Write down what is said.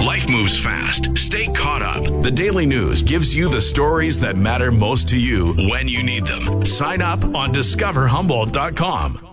Life moves fast. Stay caught up. The Daily News gives you the stories that matter most to you when you need them. Sign up on discoverhumboldt.com.